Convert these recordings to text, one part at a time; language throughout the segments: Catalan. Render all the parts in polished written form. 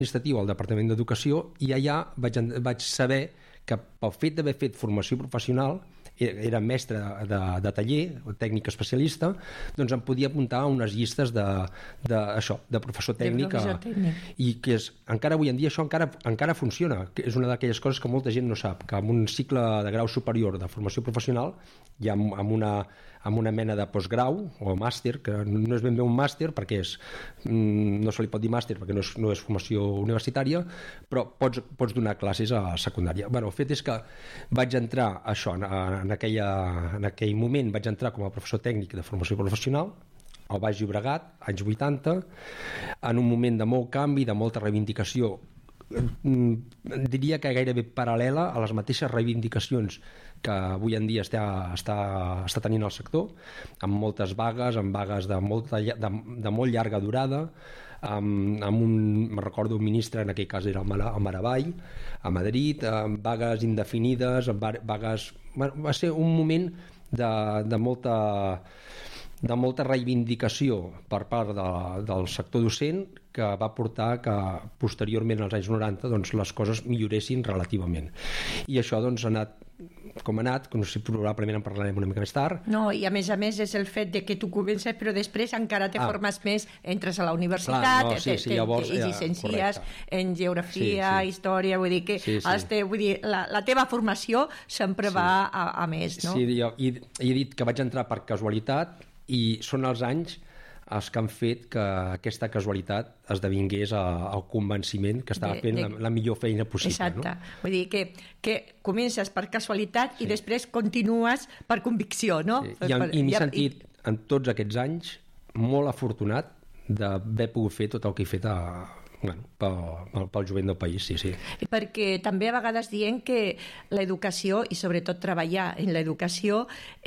administratiu al Departament d'Educació i allà vaig saber que pel fet d'haver fet formació professional, era mestre de taller, tècnic especialista, doncs em podia apuntar a unes llistes de professor tècnic, i que encara avui en dia això encara funciona, que és una d'aquelles coses que molta gent no sap, que en un cicle de grau superior de formació professional, ja amb una mena de postgrau o màster, que no és ben bé un màster perquè no se li pot dir màster perquè no és formació universitària, però pots donar classes a secundària. Bueno, el fet és que vaig entrar això, en aquell moment vaig entrar com a professor tècnic de formació professional al Baix Llobregat, anys 80, en un moment de molt canvi, de molta reivindicació, diria que gairebé paral·lela a les mateixes reivindicacions que avui en dia està tenint el sector, amb moltes vagues, amb vagues de molt llarga durada, recordo un ministre, en aquell cas era el Maragall, a Madrid, amb vagues indefinides, vagues... Va ser un moment de molta reivindicació per part del sector docent, que va portar que posteriorment als anys 90 doncs, les coses milloressin relativament, i això doncs, ha anat com ha anat, no sé, probablement en parlarem una mica més tard. No, i a més és el fet de que tu comences però després encara te formes més, entres a la universitat, i llicencies en geografia, història, vull dir que la teva formació sempre va a més, no? Sí, i he dit que vaig entrar per casualitat, i són els anys els que han fet que aquesta casualitat esdevingués el convenciment que estava fent la millor feina possible. Exacte, no? Vull dir que comences per casualitat i després continues per convicció, no? Sí. I m'he sentit en tots aquests anys molt afortunat d'haver pogut fer tot el que he fet pel jovent del país, sí. Perquè també a vegades diem que l'educació, i sobretot treballar en l'educació,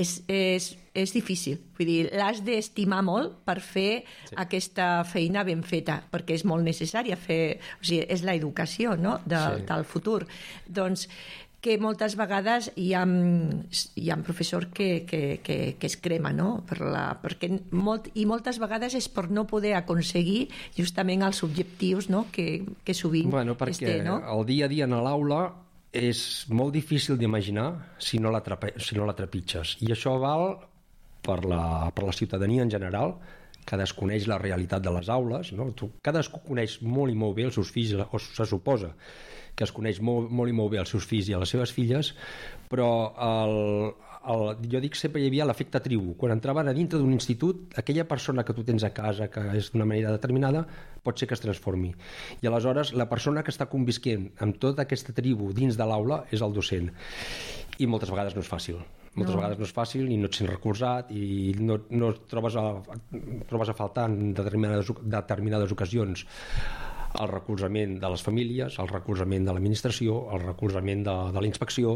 és difícil. Vull dir, l'has d'estimar molt per fer aquesta feina ben feta, perquè és molt necessària fer... O sigui, és l'educació, no?, del futur. Doncs que moltes vegades hi ha professors que es crema, no? Perquè moltes vegades és per no poder aconseguir justament els objectius, no? que sovint es té, no? El dia a dia en l'aula és molt difícil d'imaginar si no la trepitges, i això val per la ciutadania en general, que desconeix la realitat de les aules, no? Cadascú coneix molt i molt bé els seus fills, o se suposa que es coneix molt i molt bé els seus fills i les seves filles, però jo dic sempre hi havia l'efecte tribu. Quan entraven a dintre d'un institut, aquella persona que tu tens a casa, que és d'una manera determinada, pot ser que es transformi. I aleshores la persona que està convisquent amb tota aquesta tribu dins de l'aula és el docent. I moltes vegades no és fàcil. Moltes vegades no és fàcil i no et sents recolzat i no trobes a faltar en determinades ocasions el recolzament de les famílies, el recolzament de l'administració, el recolzament de la inspecció,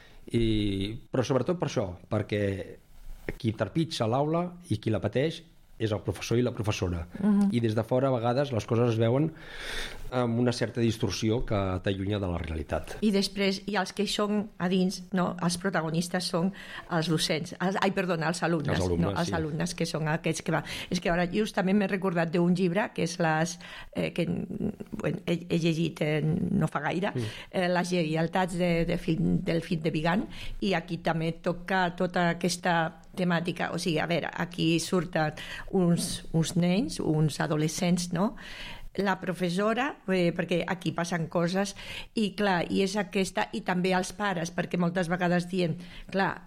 però sobretot per això, perquè qui trepitja l'aula i qui la pateix és el professor i la professora, i des de fora a vegades les coses es veuen amb una certa distorsió que t'allunya de la realitat. I després hi ha els que són a dins, no? Els protagonistes són els docents, els alumnes, els alumnes que són aquests que van. És que ara justament m'he recordat d'un llibre que és que he llegit no fa gaire, les lleialtats del fill de Vigan, i aquí també toca tota aquesta temàtica. O sigui, a veure, aquí surten uns nens, uns adolescents, no? La professora, perquè aquí passen coses, i clar, i és aquesta, i també els pares, perquè moltes vegades diem, clar,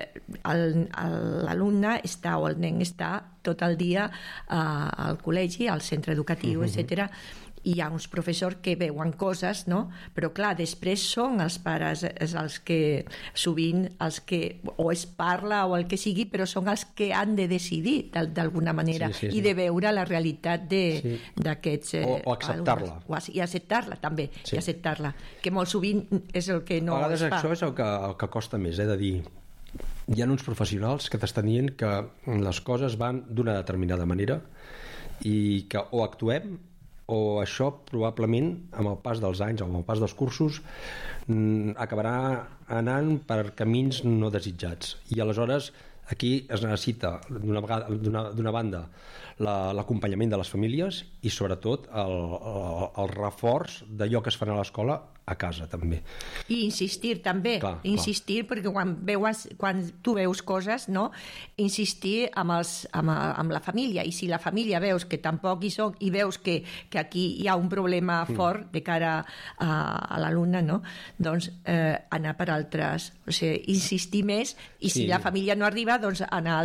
l'alumne està, o el nen està tot el dia al col·legi, al centre educatiu, etcètera, i hi ha uns professors que veuen coses, no? Però clar, després són els pares els que sovint o es parla o el que sigui, però són els que han de decidir d'alguna manera, i de veure la realitat d'aquests o acceptar-la alumnes. I acceptar-la també, i acceptar-la, que molt sovint és el que no a vegades es fa. Això és el que costa més, de dir, hi ha uns professionals que t'estan dient que les coses van d'una determinada manera i que o actuem o això probablement amb el pas dels anys, amb el pas dels cursos acabarà anant per camins no desitjats, i aleshores Aquí es necessita, d'una banda, l'acompanyament de les famílies i, sobretot, el reforç d'allò que es fan a l'escola a casa, també. I insistir, també. Clar. Perquè quan tu veus coses, no? Insistir amb la família. I si la família veus que tampoc hi són i veus que aquí hi ha un problema fort de cara a l'alumne, no? Doncs anar per altres... O sigui, insistir més i si la família no arriba, doncs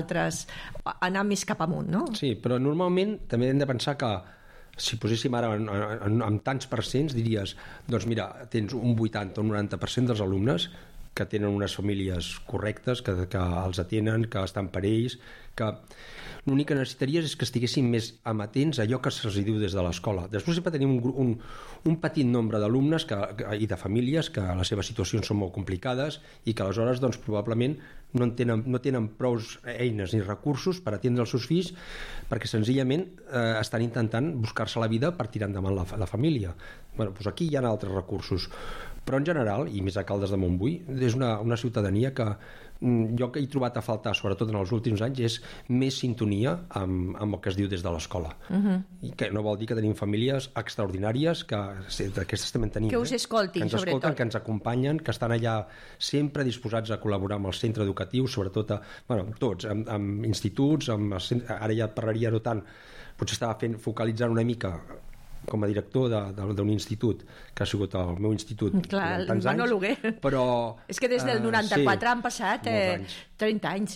anar més cap amunt, no? Sí, però normalment també hem de pensar que si poséssim ara en tants percents, diries, doncs mira, tens un 80 o un 90% dels alumnes que tenen unes famílies correctes, que els atenen, que estan per ells, que l'únic que necessitaries és que estiguessin més amatents a allò que se'ls diu des de l'escola. Després sempre tenim un petit nombre d'alumnes i de famílies que les seves situacions són molt complicades i que aleshores doncs, probablement no tenen prou eines ni recursos per atendre els seus fills perquè senzillament estan intentant buscar-se la vida per tirar endavant la família. Doncs aquí hi ha altres recursos. Però en general, i més a Caldes de Montbui, és una ciutadania que jo que he trobat a faltar, sobretot en els últims anys, és més sintonia amb el que es diu des de l'escola. I que no vol dir que tenim famílies extraordinàries, que aquestes també en tenim. Que us escoltin, sobretot. Que ens escolten, que ens acompanyen, que estan allà sempre disposats a col·laborar amb el centre educatiu, sobretot tots, amb instituts, ara ja parlaria no tant, potser estava focalitzant una mica com a director d'un institut que ha sigut el meu institut durant tants anys, però... És que des del 94 han passat 30 anys,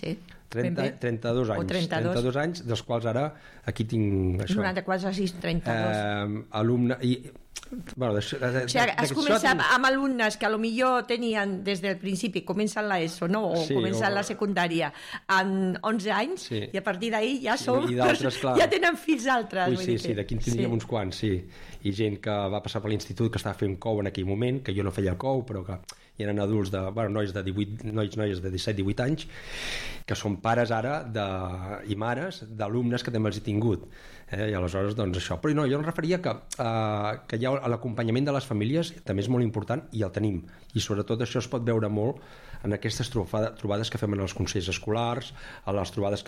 32 anys. 32 anys, dels quals ara aquí tinc això. 94, 32. Alumne... O sigui, has començat amb alumnes que potser tenien des del principi, comencen l'ESO, no? O comencen la secundària amb 11 anys, i a partir d'ahir ja ja tenen fills altres. Sí, d'aquí en tindríem uns quants, sí. I gent que va passar per l'institut que estava fent cou en aquell moment, que jo no feia cou, però que hi eren adults noies de 17-18 anys, que són pares ara i mares d'alumnes que també els he tingut. I aleshores, doncs això. Però no, jo em referia que ja l'acompanyament de les famílies també és molt important i el tenim. I sobretot això es pot veure molt en aquestes trobades que fem en els consells escolars, a les trobades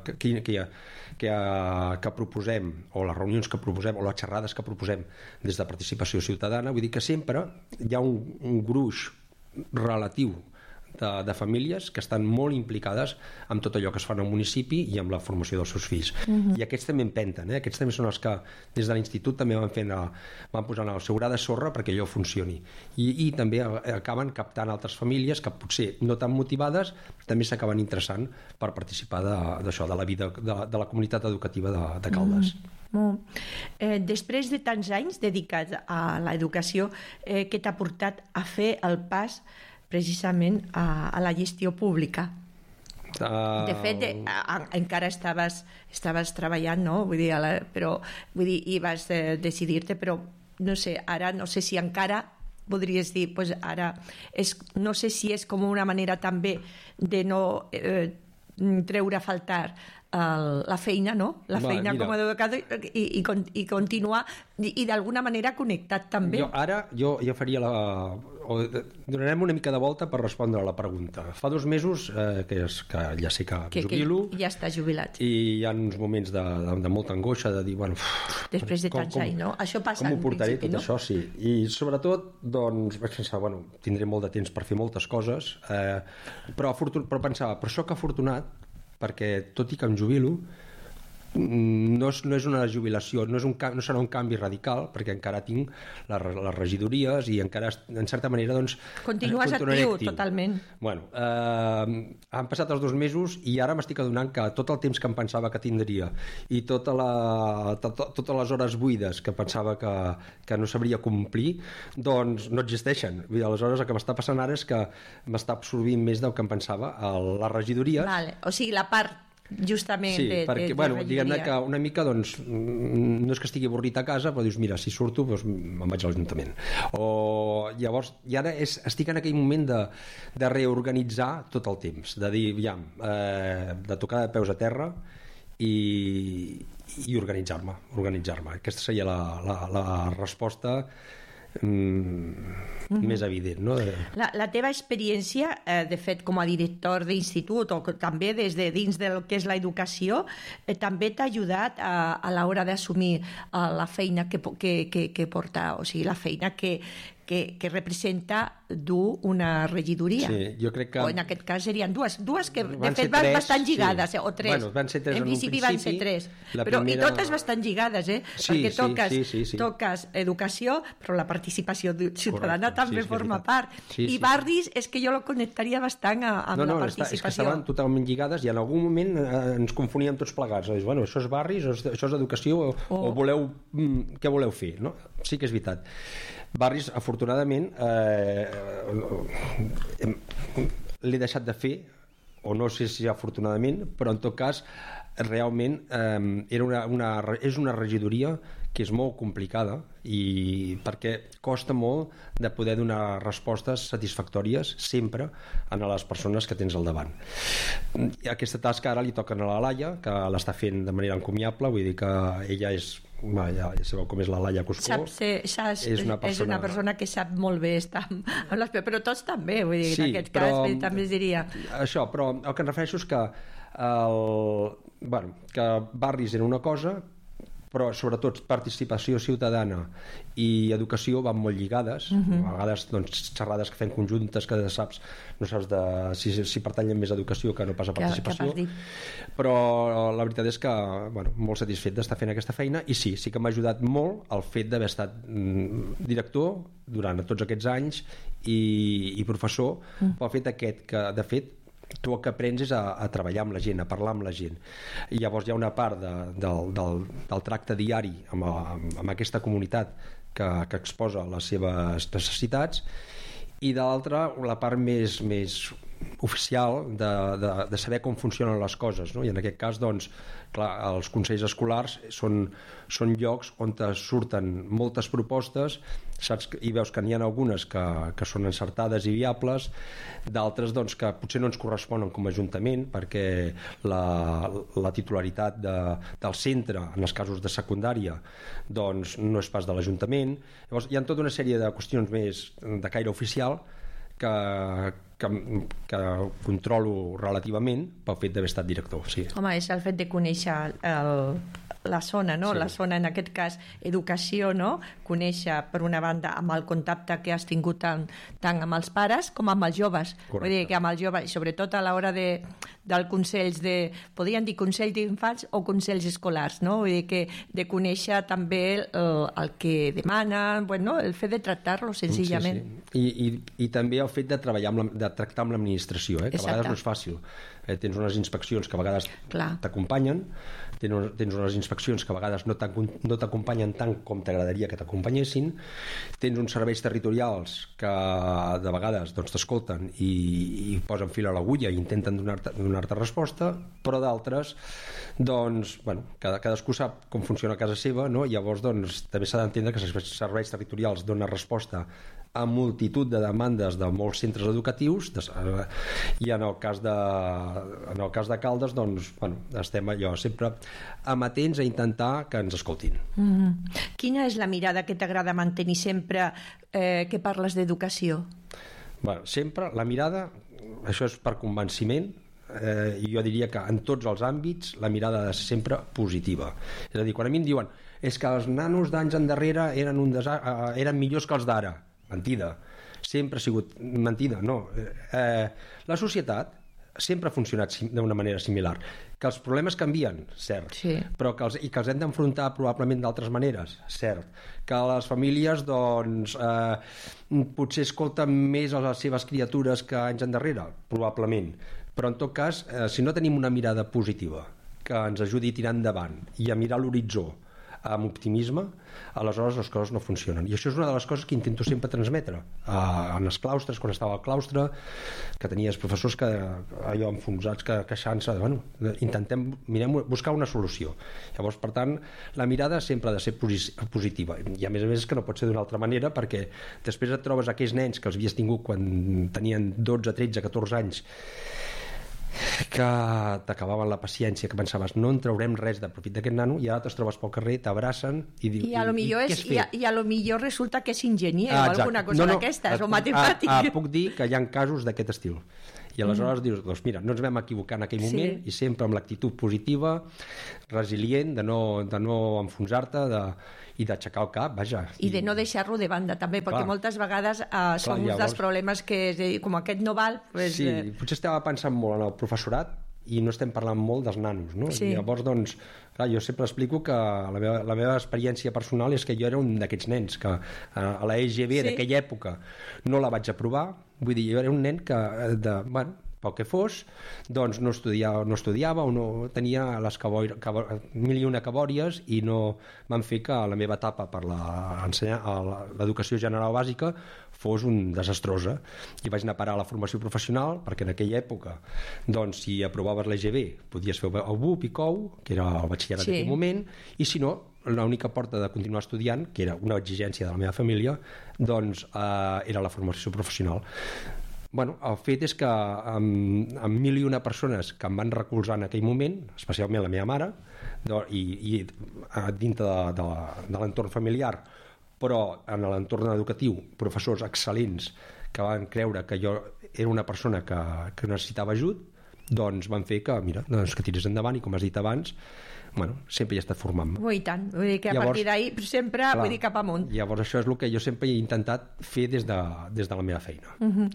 que proposem, o les reunions que proposem, o les xerrades que proposem des de participació ciutadana. Vull dir que sempre hi ha un gruix relatiu de famílies que estan molt implicades amb tot allò que es fa en el municipi i amb la formació dels seus fills. I aquests també empenten, aquests també són els que des de l'institut també van posant el seu gra de sorra perquè allò funcioni. I també acaben captant altres famílies que potser no tan motivades també s'acaben interessant per participar d'això, de la vida de la comunitat educativa de Caldes. Després de tants anys dedicats a l'educació, què t'ha portat a fer el pas precisament a la gestió pública? De fet, encara estaves treballant, no? Però i vas decidir-te, però no sé, ara no sé si encara podries dir, doncs ara no sé si és com una manera també de no treure a faltar la feina, no? La feina com a educador i continuar i d'alguna manera connectat també. Jo faria donarem una mica de volta per respondre a la pregunta. Fa 2 mesos que ja sé que jubilo. Que ja estàs jubilat. I hi ha uns moments de molta angoixa, de dir, bueno... Després de tants anys, no? Això passa com ho portaré tot això, sí. I sobretot, doncs, vaig pensar, bueno, tindré molt de temps per fer moltes coses, però pensava, per això que afortunat, perquè tot i que em jubilo no és una jubilació, no serà un canvi radical, perquè encara tinc les regidories i encara, en certa manera, doncs... Continues actiu, totalment. Bueno, han passat els 2 mesos i ara m'estic adonant que tot el temps que em pensava que tindria i totes les hores buides que pensava que no sabria complir, doncs no existeixen. Aleshores, el que m'està passant ara és que m'està absorbint més del que em pensava les regidories. Vale. O sigui, la part justament perquè, diguem-ne que una mica doncs, no és que estigui avorrit a casa, però dius, mira, si surto doncs me'n vaig a l'Ajuntament. Llavors, i ara estic en aquell moment de reorganitzar tot el temps, de dir, de tocar de peus a terra i organitzar-me. Aquesta seria la resposta més evident, no? La teva experiència, de fet, com a director d'institut o també des de dins del que és l'educació, també t'ha ajudat a l'hora d'assumir la feina que porta, o sigui, la feina que representa dur una regidoria. Sí, jo crec que... O en aquest cas serien dues que de fet van bastant lligades, o tres. Bueno, van ser tres en principi van ser tres. Però i totes bastant lligades, perquè toques educació, però la participació ciutadana també forma part. I barris és que jo lo connectaria bastant amb la participació. És que estaven totalment lligades i en algun moment ens confoníem tots plegats. Bueno, això és barris, això és educació, o voleu... Què voleu fer? No? Sí que és veritat. Barris, afortunadament, l'he deixat de fer, o no sé si afortunadament, però en tot cas realment és una regidoria que és molt complicada i perquè costa molt de poder donar respostes satisfactòries sempre a les persones que tens al davant. I aquesta tasca ara li toca a la Laia, que l'està fent de manera encomiable, vull dir que ella és... ja sabeu com és la Laia Cuscó. És una persona que sap molt bé estar amb les... però tots també, vull dir, en aquest cas també es diria. Això, però el que em refereixo és que que barris era una cosa, però sobretot participació ciutadana i educació van molt lligades. A vegades xerrades que fem conjuntes que no saps si pertanyen més a educació que no pas a participació, però la veritat és que molt satisfet d'estar fent aquesta feina i sí que m'ha ajudat molt el fet d'haver estat director durant tots aquests anys i professor, pel fet aquest que de fet tu el que aprens és a treballar amb la gent, a parlar amb la gent, i llavors hi ha una part del tracte diari amb aquesta comunitat que exposa les seves necessitats, i de l'altra la part més oficial de saber com funcionen les coses, no? I en aquest cas clar, els consells escolars són llocs on surten moltes propostes, saps? I veus que n'hi ha algunes que són encertades i viables, d'altres que potser no ens corresponen com a ajuntament perquè la titularitat del centre, en els casos de secundària, no és pas de l'Ajuntament. Llavors hi ha tota una sèrie de qüestions més de caire oficial que controlo relativament pel fet d'haver estat director, sí. Home, és el fet de conèixer la zona, no? Sí. La zona, en aquest cas, educació, no? Conèixer, per una banda, amb el contacte que has tingut tant amb els pares com amb els joves. Correcte. Vull dir que amb els joves, sobretot a l'hora del consells podríem dir consells d'infants o consells escolars, no? Vull dir que de conèixer també el que demanen, el fet de tractar-lo senzillament. Sí. I també el fet de treballar de tractar amb l'administració, que a vegades no és fàcil. Tens unes inspeccions que a vegades t'acompanyen, tens unes inspeccions que a vegades no t'acompanyen tant com t'agradaria que t'acompanyessin, tens uns serveis territorials que de vegades t'escolten i posen fil a l'agulla i intenten donar-te resposta, però d'altres cadascú sap com funciona a casa seva, no? Llavors també s'ha d'entendre que els serveis territorials donen resposta a multitud de demandes de molts centres educatius i en el cas de Caldes estem allò sempre amatents a intentar que ens escoltin. Quina és la mirada que t'agrada mantenir sempre que parles d'educació? Sempre la mirada, això és per convenciment, i jo diria que en tots els àmbits la mirada ha de ser sempre positiva. És a dir, quan a mi em diuen és que els nanos d'anys endarrere eren millors que els d'ara, mentida, sempre ha sigut mentida, no. La societat sempre ha funcionat d'una manera similar, que els problemes canvien, cert, sí. Però que els hem d'enfrontar probablement d'altres maneres, cert, que les famílies potser escolten més a les seves criatures que anys endarrere, probablement, però en tot cas, si no tenim una mirada positiva que ens ajudi a tirar endavant i a mirar l'horitzó amb optimisme, aleshores les coses no funcionen. I això és una de les coses que intento sempre transmetre en els claustres, quan estava al claustre, que tenies professors allò enfonsats queixant-se intentem buscar una solució. Llavors, per tant, la mirada sempre ha de ser positiva, i a més és que no pot ser d'una altra manera, perquè després et trobes aquells nens que els havies tingut quan tenien 12, 13, 14 anys que t'acabaven la paciència, que pensaves no en traurem res de profit d'aquest nano, i ara te'ls trobes pel carrer, t'abracen i dius, i a lo millor resulta que és enginyer o alguna cosa d'aquestes, o matemàtic. Puc dir que hi ha casos d'aquest estil. I aleshores dius, doncs mira, no ens vam equivocar en aquell moment, i sempre amb l'actitud positiva, resilient, de no enfonsar-te, i d'aixecar el cap, vaja. I de no deixar-lo de banda, també, perquè moltes vegades són uns dels problemes que, com aquest no val... Sí, potser estava pensant molt en el professorat i no estem parlant molt dels nanos, no? I llavors, doncs, clar, jo sempre explico que la meva experiència personal és que jo era un d'aquests nens que a la EGB d'aquella època no la vaig aprovar, vull dir, jo era un nen que, bueno, pel que fos, doncs no estudiava o no tenia les mil i una cabòries, i no van fer que la meva etapa per l'educació general bàsica fos desastrosa, i vaig anar a parar a la formació professional, perquè en aquella època, doncs, si aprovaves l'EGB podies fer el BUP i COU, que era el batxillerat d'aquell moment, i si no, l'única porta de continuar estudiant, que era una exigència de la meva família, doncs era la formació professional. Bueno, el fet és que amb mil i una persones que em van recolzar en aquell moment, especialment la meva mare, i dintre de l'entorn familiar, però en l'entorn educatiu, professors excel·lents que van creure que jo era una persona que necessitava ajut, doncs van fer que, mira, doncs que tirés endavant, i com has dit abans, bueno, sempre hi he estat formant-me. I tant, vull dir que a partir d'ahir sempre, vull dir, cap amunt. Llavors això és el que jo sempre he intentat fer des de la meva feina.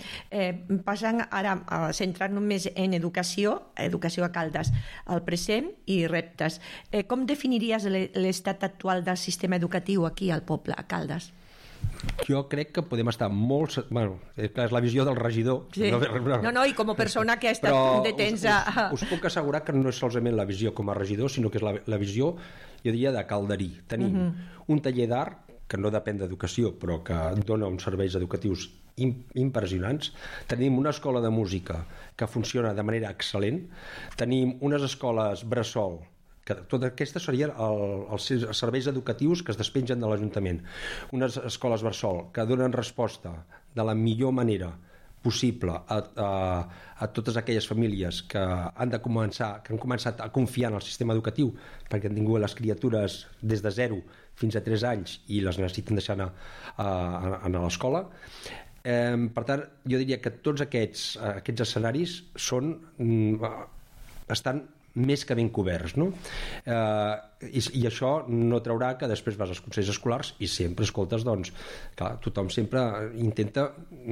Passant ara a centrar-nos més en educació a Caldes, el present i reptes. Com definiries l'estat actual del sistema educatiu aquí al poble, a Caldes? Jo crec que podem estar molt... Bueno, és la visió del regidor. Sí. No, i com a persona que ha estat de temps us puc assegurar que no és solament la visió com a regidor, sinó que és la visió, jo diria, de calderí. Tenim un taller d'art que no depèn d'educació, però que dona uns serveis educatius impressionants. Tenim una escola de música que funciona de manera excel·lent. Tenim unes escoles bressol, que tot aquests serien els serveis educatius que es despengen de l'Ajuntament. Unes escoles bressol que donen resposta de la millor manera possible a totes aquelles famílies que han començat a confiar en el sistema educatiu, perquè han tingut les criatures des de 0 fins a 3 anys i les necessiten deixar anar a l'escola. Per tant, jo diria que tots aquests escenaris estan més que ben coberts, no? I això no traurà que després vas als consells escolars i sempre escoltes, doncs, clar, tothom sempre intenta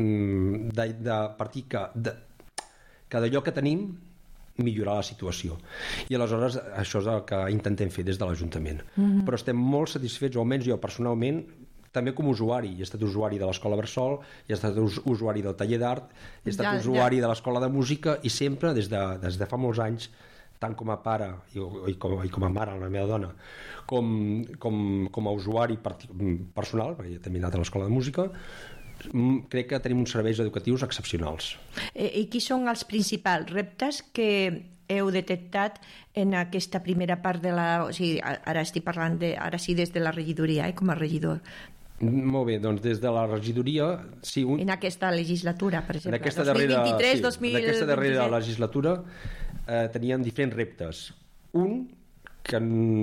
de partir que d'allò que tenim millorar la situació. I aleshores això és el que intentem fer des de l'Ajuntament. Però estem molt satisfets, o almenys jo personalment, també com a usuari. He estat usuari de l'Escola Bressol, he estat usuari del taller d'art, he estat usuari de l'Escola de Música, i sempre, des de fa molts anys, tant com a pare i com a mare, la meva dona, com a usuari personal, perquè també he anat a l'Escola de Música, crec que tenim uns serveis educatius excepcionals. I quins són els principals reptes que heu detectat en aquesta primera part de la... O sigui, ara estic parlant ara sí des de la regidoria, com a regidor. Molt bé, doncs des de la regidoria... Sí, en aquesta legislatura, per exemple, en aquesta darrera legislatura teníem diferents reptes. Un, que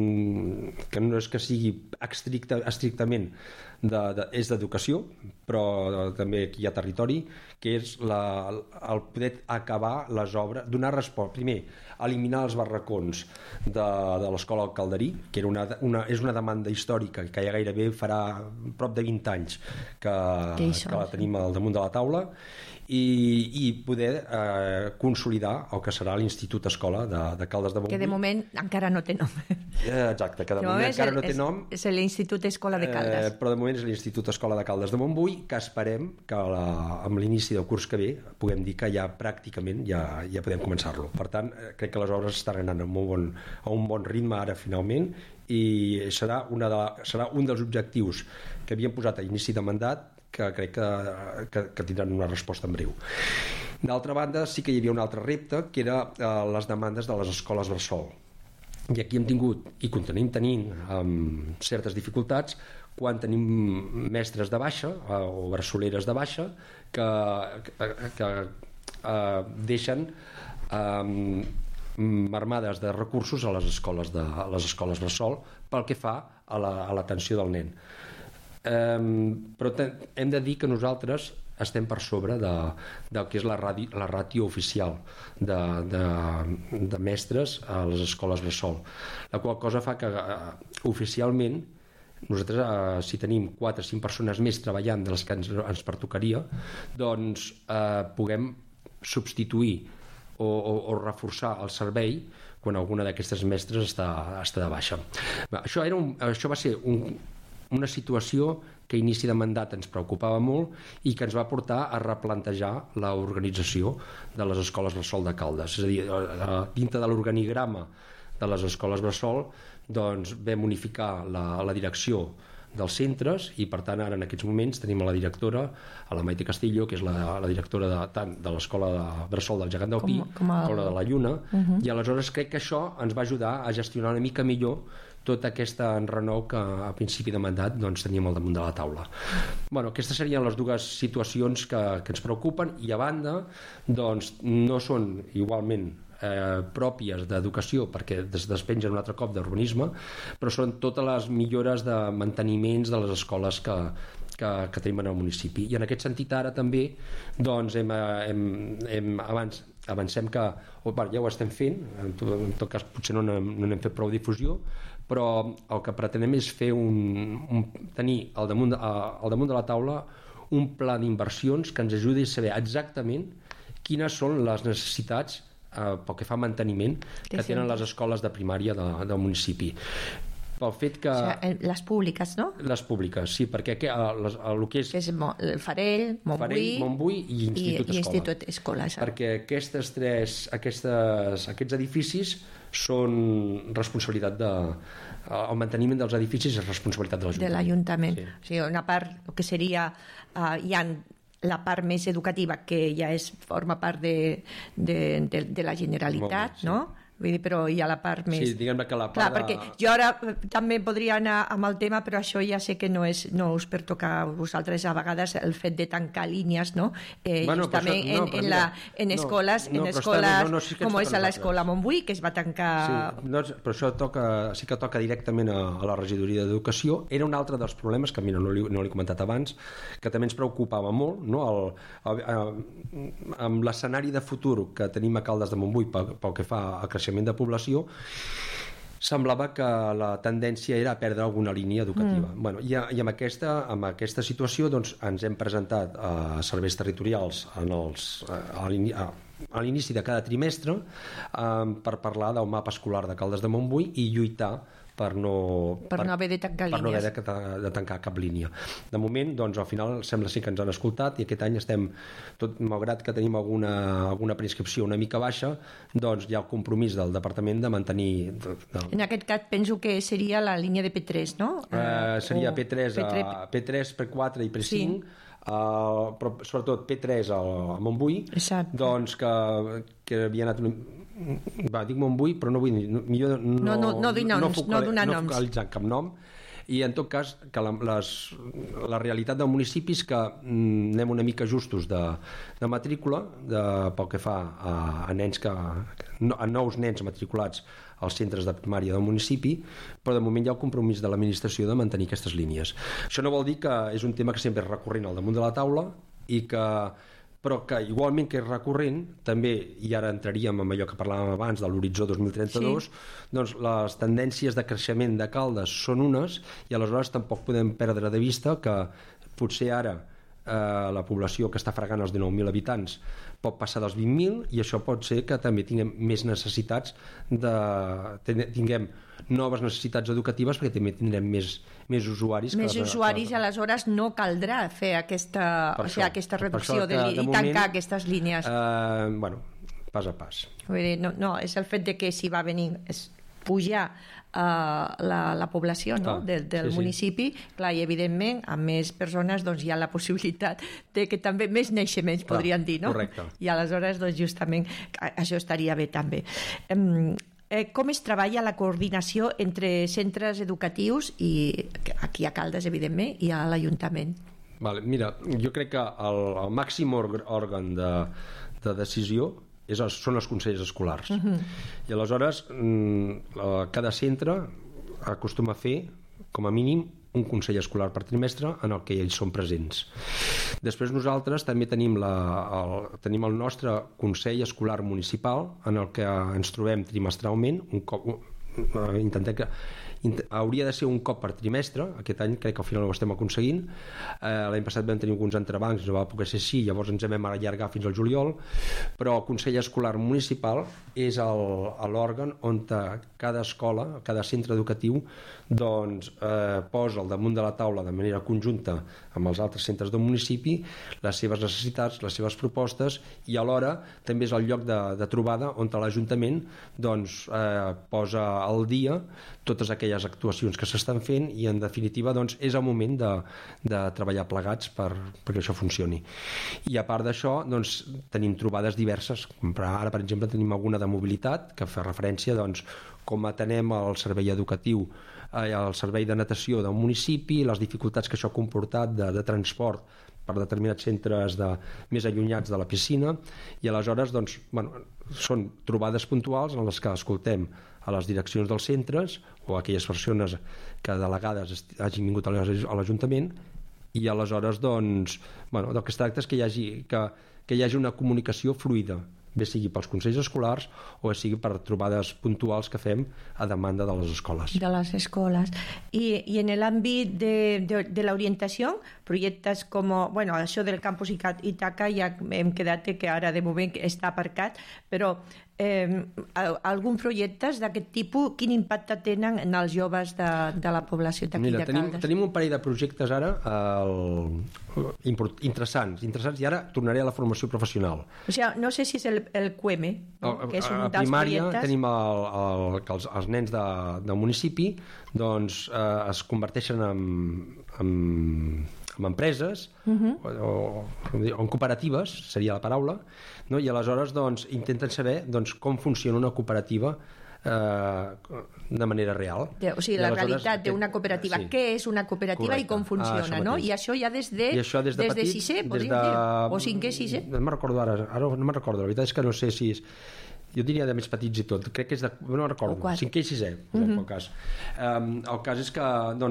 no és que sigui estrictament és d'educació, però també aquí hi ha territori, que és el poder acabar les obres, donar resposta, primer, eliminar els barracons de l'Escola del Calderí, que és una demanda històrica que ja gairebé farà prop de 20 anys que la tenim al damunt de la taula, i poder consolidar el que serà l'Institut Escola de Caldes de Montbui. Que de moment encara no té nom. Exacte, que de moment encara no té nom. És l'Institut Escola de Caldes. Però de moment és l'Institut Escola de Caldes de Montbui, que esperem que amb l'inici del curs que ve puguem dir que ja pràcticament ja podem començar-lo. Per tant, crec que les obres estan anant a un bon ritme ara finalment, i serà un dels objectius que havíem posat a inici de mandat, que crec que tindran una resposta en breu. D'altra banda, sí que hi havia un altre repte, que era les demandes de les escoles bressol. I aquí hem tingut, i continuem tenint, certes dificultats quan tenim mestres de baixa o bressoleres de baixa que deixen marmades de recursos a les escoles bressol pel que fa a l'atenció del nen. Però hem de dir que nosaltres estem per sobre del que és la ràtio oficial de mestres a les escoles bressol, la qual cosa fa que oficialment nosaltres, si tenim 4 o 5 persones més treballant de les que ens pertocaria, doncs puguem substituir o reforçar el servei quan alguna d'aquestes mestres està de baixa. Això va ser una situació que a inici de mandat ens preocupava molt i que ens va portar a replantejar l'organització de les escoles bressol de Caldes. És a dir, dintre de l'organigrama de les escoles bressol doncs vam unificar la direcció dels centres i per tant ara en aquests moments tenim a la directora, a la Maite Castillo, que és la directora tant de l'escola de bressol del Gegant del Pi com la de la Lluna, i aleshores crec que això ens va ajudar a gestionar una mica millor tot aquest enrenou que a principi de mandat doncs, teníem al damunt de la taula. Aquestes serien les dues situacions que ens preocupen i a banda doncs, no són igualment pròpies d'educació perquè despengen un altre cop d'urbanisme, però són totes les millores de manteniments de les escoles que tenim en el municipi. I en aquest sentit ara també doncs, avancem que ja ho estem fent, en tot cas potser no n'hem fet prou difusió, però el que pretenem és fer tenir al damunt de la taula un pla d'inversions que ens ajudi a saber exactament quines són les necessitats pel que fa a manteniment que tenen les escoles de primària del municipi. Pel fet que... Les públiques, no? Les públiques, sí, perquè el que és... el Farell, Montbui i Institut Escola. Perquè aquests edificis són responsabilitat el manteniment dels edificis és responsabilitat de l'Ajuntament. Sí. O sigui, una part, el que seria... hi ha la part més educativa que ja forma part de la Generalitat, sí. No? Vull dir, però hi ha la part més... Sí, diguem-ne que la part... Clar, perquè jo ara també podria anar amb el tema, però això ja sé que no us pertoca a vosaltres a vegades el fet de tancar línies, no? Justament en escoles com és a l'escola Montbui, que es va tancar... Sí, però això sí que toca directament a la regidoria d'Educació. Era un altre dels problemes que, mira, no l'he comentat abans, que també ens preocupava molt, no? Amb l'escenari de futur que tenim a Caldes de Montbui pel que fa a creixement de població, semblava que la tendència era a perdre alguna línia educativa. I amb aquesta situació doncs, ens hem presentat a serveis territorials a l'inici de cada trimestre per parlar del mapa escolar de Caldes de Montbui i lluitar per no haver de tancar línies. Per no haver de tancar cap línia. De moment, doncs, al final sembla sí que ens han escoltat i aquest any estem, malgrat que tenim alguna preinscripció una mica baixa, doncs hi ha el compromís del departament de mantenir... En aquest cas penso que seria la línia de P3, no? Seria P3, P4 i P5, sí. Però sobretot P3 a Montbui. Exacte. Doncs que havia anat... dic Montbui, però no vull dir... No focalitzar cap nom. I en tot cas que la realitat del municipi és que anem una mica justos de matrícula pel que fa a nous nens matriculats als centres de primària del municipi, però de moment hi ha el compromís de l'administració de mantenir aquestes línies. Això no vol dir que és un tema que sempre és recurrent al damunt de la taula però que igualment que és recurrent també, i ara entraríem en allò que parlàvem abans de l'horitzó 2032, sí. Doncs les tendències de creixement de Caldes són unes i aleshores tampoc podem perdre de vista que potser ara la població que està fregant els 19.000 habitants pot passar dels 20.000 i això pot ser que també tinguem més necessitats tinguem noves necessitats educatives perquè també tindrem més usuaris. Més usuaris i aleshores no caldrà fer aquesta reducció i tancar aquestes línies. Pas a pas. Vull dir, no, és el fet de que si va venir pujar la població del municipi, clar, i evidentment amb més persones doncs, hi ha la possibilitat de que també més naixements podrien dir, no? Correcte. I aleshores doncs, justament això estaria bé també. Com es treballa la coordinació entre centres educatius i aquí a Caldes, evidentment, i a l'Ajuntament? Mira, jo crec que el màxim òrgan de decisió són els consells escolars. I aleshores cada centre acostuma a fer com a mínim un consell escolar per trimestre en el que ells són presents. Després nosaltres també tenim el nostre consell escolar municipal en el que ens trobem trimestralment, hauria de ser un cop per trimestre. Aquest any crec que al final ho estem aconseguint. L'any passat vam tenir alguns entrebancs, no va poder ser així, llavors ens vam allargar fins al juliol, però el Consell Escolar Municipal és l'òrgan on cada escola, cada centre educatiu posa al damunt de la taula de manera conjunta amb els altres centres del municipi les seves necessitats, les seves propostes, i alhora també és el lloc de trobada on l'Ajuntament posa al dia totes aquelles actuacions que s'estan fent, i en definitiva és el moment de treballar plegats perquè això funcioni. I a part d'això tenim trobades diverses. Ara, per exemple, tenim alguna de mobilitat que fa referència com atenem el servei educatiu, el servei de natació del municipi, les dificultats que això ha comportat de transport per determinats centres més allunyats de la piscina, i aleshores són trobades puntuals en les que escoltem a les direccions dels centres o a aquelles persones que delegades hagin vingut a l'Ajuntament, i aleshores del que es tracta és que hi hagi una comunicació fluida, bé sigui pels consells escolars o sigui per trobades puntuals que fem a demanda de les escoles. De les escoles. I en l'àmbit de l'orientació, projectes com això del campus Ítaca ja hem quedat que ara de moment està aparcat, però algun projectes d'aquest tipus, quin impacte tenen en els joves de la població d'aquí de Caldes? Tenim un parell de projectes ara interessants, i ara tornaré a la formació professional. O sigui, no sé si és el CUEME, que és un dels primària projectes. Tenim que els nens del municipi es converteixen en empreses o en cooperatives, seria la paraula, no? I aleshores intenten saber com funciona una cooperativa de manera real. O sigui, la realitat d'una cooperativa, sí. Què és una cooperativa, correcte, i com funciona, no? I això ja des de sisè, podríem dir, o cinquè, sisè? No me'n recordo ara no me'n recordo, la veritat és que no sé si és... Jo diria de més petits i tot, crec que és no recordo, cinquè i sisè, en el cas. El cas és que,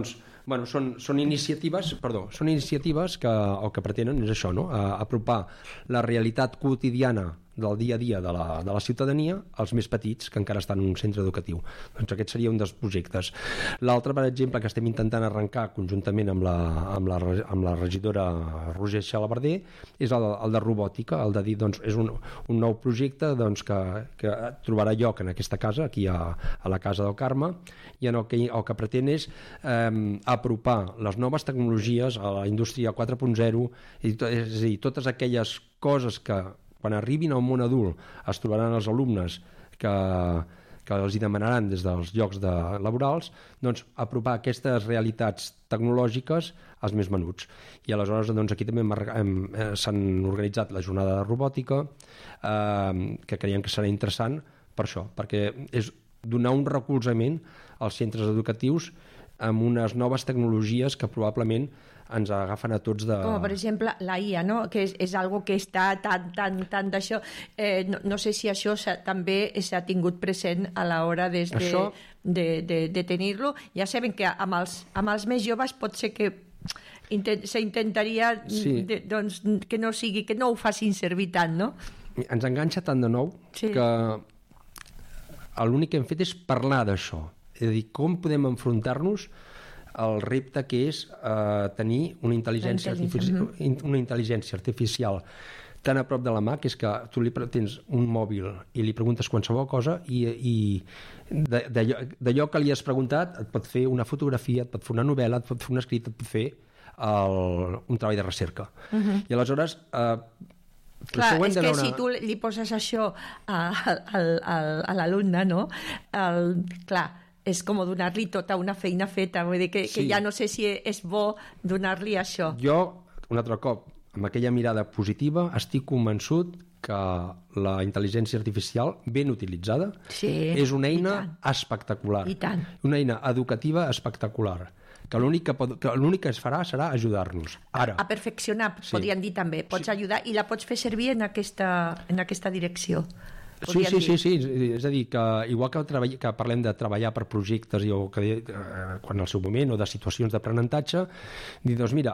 són iniciatives que el que pretenen és això, no? Apropar la realitat quotidiana del dia a dia de la ciutadania als més petits que encara estan en un centre educatiu. Aquest seria un dels projectes. L'altre, per exemple, que estem intentant arrencar conjuntament amb la regidora Roser Xalabarder, és el de robòtica, el de dir, és un nou projecte que trobarà lloc en aquesta casa, aquí a la Casa del Carme, i el que pretén és apropar les noves tecnologies a la indústria 4.0, és a dir, totes aquelles coses que quan arribin al món adult es trobaran els alumnes que els hi demanaran des dels llocs laborals, apropar aquestes realitats tecnològiques als més menuts. I aleshores aquí també s'han organitzat la jornada de robòtica, que creiem que serà interessant per això, perquè és donar un recolzament als centres educatius amb unes noves tecnologies que probablement ens agafen a tots de... Com, per exemple, la IA, no? Que és algo que està tan d'això. No sé si això també s'ha tingut present a l'hora de tenir-lo. Ja sabem que amb els més joves pot ser que s'intentaria que no ho facin servir tant, no? Ens enganxa tant de nou que l'únic que hem fet és parlar d'això. És a dir, com podem enfrontar-nos el repte que és tenir una intel·ligència artificial tan a prop de la mà, que és que tu tens un mòbil i li preguntes qualsevol cosa i d'allò que li has preguntat et pot fer una fotografia, et pot fer una novel·la, et pot fer un escrit, et pot fer un treball de recerca. I aleshores... Clar, és que si tu li poses això a l'alumne, no? Clar, és com donar-li tota una feina feta, vull dir que ja no sé si és bo donar-li això. Jo, un altre cop, amb aquella mirada positiva, estic convençut que la intel·ligència artificial, ben utilitzada, és una eina espectacular. I tant. Una eina educativa espectacular, que l'únic que es farà serà ajudar-nos. Ara. A perfeccionar, podríem dir també. Pots ajudar i la pots fer servir en aquesta direcció. Sí, és a dir, que igual que parlem de treballar per projectes quan al seu moment, o de situacions d'aprenentatge, dir, doncs mira,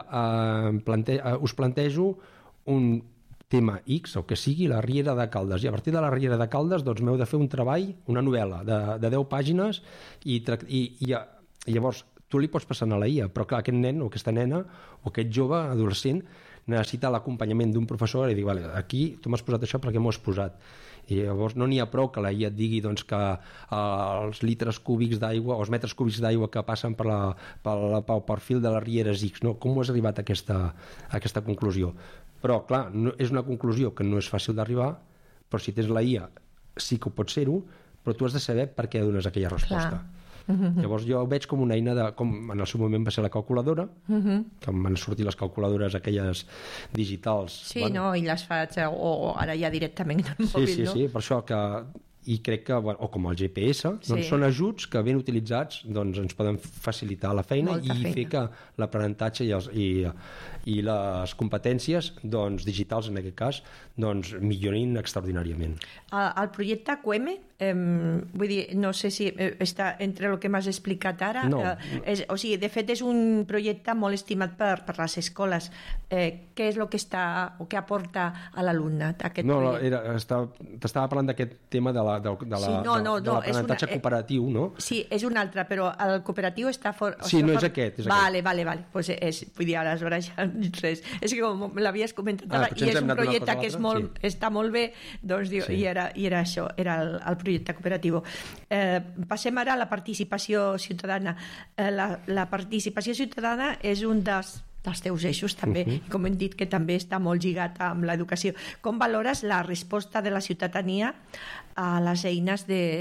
us plantejo un tema X, o que sigui, la Riera de Caldes, i a partir de la Riera de Caldes doncs m'heu de fer un treball, una novel·la de 10 pàgines, i llavors tu li pots passar a la IA, però clar, aquest nen o aquesta nena o aquest jove adolescent necessita l'acompanyament d'un professor i dir, vale, aquí tu m'has posat això, perquè m'ho has posat? I llavors no n'hi ha prou que la IA et digui doncs, que els litres cúbics d'aigua o els metres cúbics d'aigua que passen pel perfil de les rieres X, no? Com has arribat a aquesta conclusió? Però clar, és una conclusió que no és fàcil d'arribar, però si tens la IA sí que ho pot ser-ho, però tu has de saber per què dones aquella resposta. Llavors jo ho veig com una eina com en el seu moment va ser la calculadora, que em van sortir les calculadores aquelles digitals. Sí, no, i les faig o ara ja directament en el mòbil, no? Sí, per això que i crec que, o com el GPS, doncs són ajuts que ben utilitzats doncs ens poden facilitar la feina i fer que l'aprenentatge i les competències doncs, digitals, en aquest cas, doncs, millorin extraordinàriament. El projecte QM, vull dir, no sé si està entre el que m'has explicat ara, o sigui, de fet és un projecte molt estimat per les escoles. Què és el que està o què aporta a l'alumnat aquest projecte? T'estava parlant d'aquest tema de l'aprenentatge cooperatiu, no? Sí, és un altre, però el cooperatiu està fort. Sí, no és aquest. Vale. Pues vull dir, aleshores ja res. És que com l'havies comentat ara, i és un projecte que està molt bé, doncs i era això, era el projecte cooperatiu. Passem ara a la participació ciutadana. La participació ciutadana és un dels teus eixos també, i com hem dit que també està molt lligat amb l'educació. Com valores la resposta de la ciutadania a les eines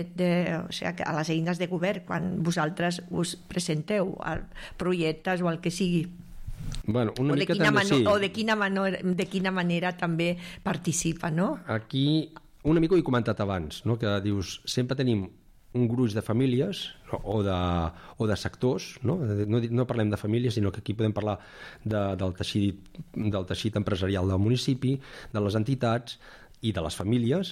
a les eines de govern quan vosaltres us presenteu a projectes o el que sigui? Bueno, una mica també sí. O de quina manera també participa, no? Aquí una mica ho he comentat abans, no? Que dius, sempre tenim un gruix de famílies o de sectors, no? No parlem de famílies, sinó que aquí podem parlar del teixit empresarial del municipi, de les entitats i de les famílies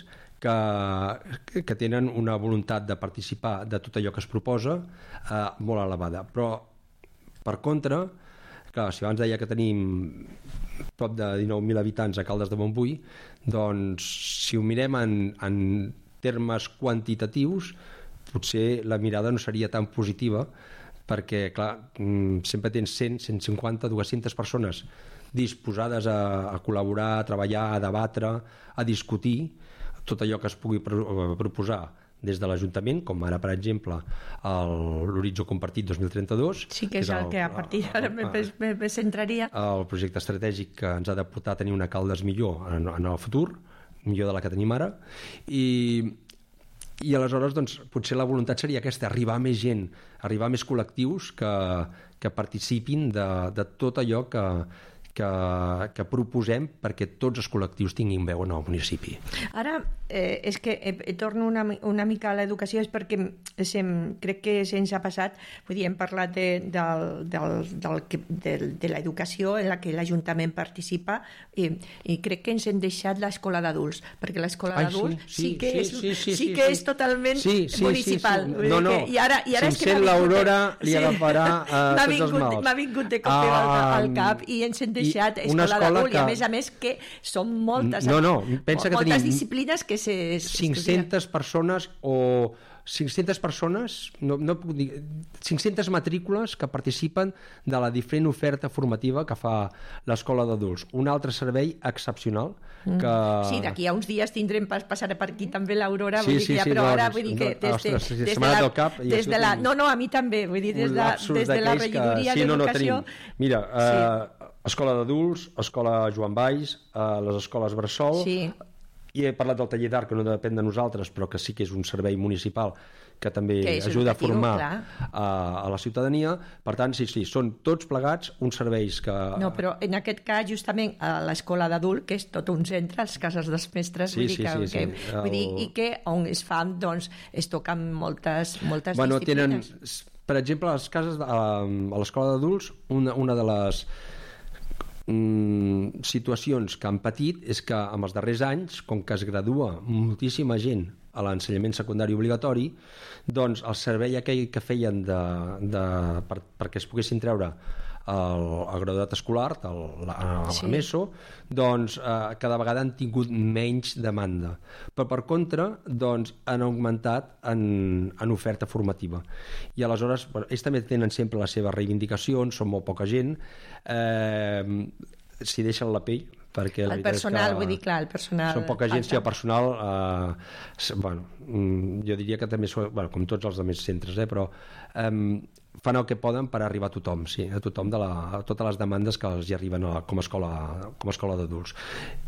que tenen una voluntat de participar de tot allò que es proposa molt elevada. Però, per contra, clar, si abans deia que tenim prop de 19.000 habitants a Caldes de Montbui, doncs si ho mirem en termes quantitatius, potser la mirada no seria tan positiva, perquè, clar, sempre tens 100, 150, 200 persones disposades a col·laborar, a treballar, a debatre, a discutir tot allò que es pugui proposar des de l'Ajuntament, com ara, per exemple, l'Horitzó Compartit 2032. Sí, que és el que a partir d'ara me centraria. El projecte estratègic que ens ha de portar a tenir una Caldes millor en el futur, millor de la que tenim ara, i aleshores doncs, potser la voluntat seria aquesta, arribar a més gent, arribar a més col·lectius que participin de tot allò que proposem perquè tots els col·lectius tinguin veu en el municipi. Ara, és que torno una mica a l'educació, és perquè crec que se'ns ha passat, vull dir, hem parlat de l'educació en la que l'Ajuntament participa i crec que ens hem deixat l'escola d'adults, perquè l'escola d'adults sí que és totalment municipal. I ara és que l'Aurora li agafarà tots els mals. M'ha vingut de cop al cap i ens hem deixat escola d'adult, i a més que són moltes disciplines que 500 persones o 500 persones, no puc dir, 500 matrícules que participen de la diferent oferta formativa que fa l'escola d'adults. Un altre servei excepcional que... Sí, d'aquí a uns dies passarà per aquí també l'Aurora, però ara vull dir que des de la... No, a mi també, vull dir, des de la regidoria d'Educació... Mira, escola d'adults, escola Joan Valls, les escoles Bressol... I he parlat del taller d'art, que no depèn de nosaltres, però que sí que és un servei municipal que també ajuda a formar a la ciutadania. Per tant, sí, són tots plegats uns serveis que... No, però en aquest cas, justament, a l'escola d'adult, que és tot un centre, les cases dels mestres, vull dir, i que on es fan, doncs, es toquen moltes disciplines. per exemple, a les cases a l'escola d'adults, una de les situacions que han patit és que en els darrers anys, com que es gradua moltíssima gent a l'ensenyament secundari obligatori, doncs el servei aquell que feien perquè es poguessin treure el graduat escolar, l'ESO, doncs cada vegada han tingut menys demanda. Però per contra, doncs han augmentat en oferta formativa. I aleshores, ells també tenen sempre les seves reivindicacions, són molt poca gent, s'hi deixen la pell, perquè el personal, vull dir, clar, el personal... Són poca gent, si el personal... jo diria que també són, com tots els altres centres, però fan el que poden per arribar a tothom, sí, a tothom a totes les demandes que els hi arriben com a escola d'adults.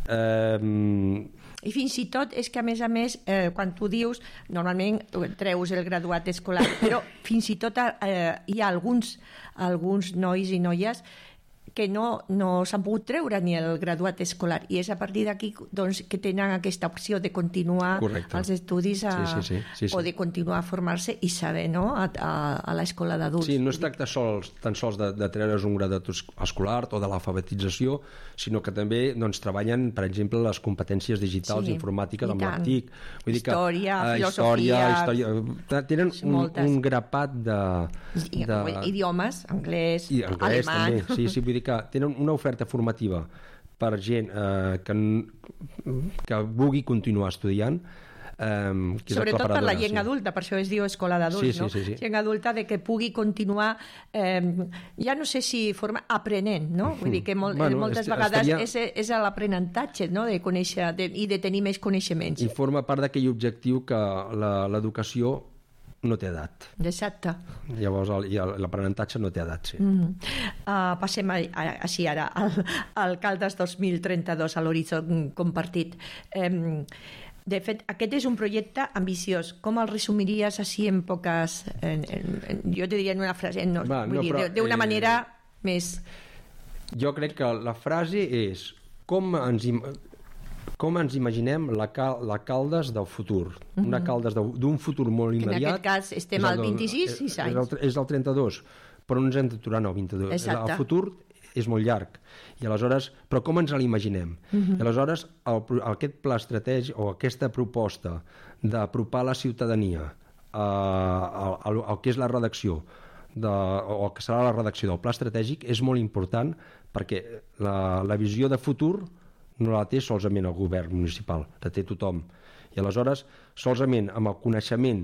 I fins i tot és que, a més, quan tu dius, normalment treus el graduat escolar, però fins i tot hi ha alguns nois i noies que no s'han pogut treure ni el graduat escolar, i és a partir d'aquí doncs, que tenen aquesta opció de continuar els estudis o de continuar a formar-se i saber, no?, a l'escola d'adults. Sí, no es tracta tan sols de treure's un graduat escolar o de l'alfabetització, sinó que també doncs, treballen, per exemple, les competències digitals, informàtiques, amb l'ACTIC. Història, filosofia... Tenen un grapat idiomes, anglès, alemany... Sí, vull dir que tenen una oferta formativa per gent que vulgui continuar estudiant, sobretot per la gent adulta, per això es diu escola d'adults, no? Gent adulta de que pugui continuar, ja no sé si aprenent, no? Vull dir que moltes vegades és l'aprenentatge, no?, de conèixer i de tenir més coneixements. I forma part d'aquell objectiu que l'educació no té edat. Exacte. Llavors l'aprenentatge no té edat, sí. Passem així ara al Caldes 2032, a l'horitzó compartit. De fet, aquest és un projecte ambiciós. Com el resumiries així en poques... jo te diria en una frase, d'una manera més... Jo crec que la frase és com ens imaginem la Caldes del futur. Una Caldes d'un futur molt immediat. En aquest cas estem al 26, 6 anys. És el 32, però no ens hem d'aturar al 22. El futur és molt llarg. I aleshores, però com ens l'imaginem? I aleshores, aquest pla estratègic o aquesta proposta d'apropar la ciutadania al que és la redacció o que serà la redacció del pla estratègic és molt important, perquè la visió de futur no la té solament el govern municipal, la té tothom. I aleshores, solament amb el coneixement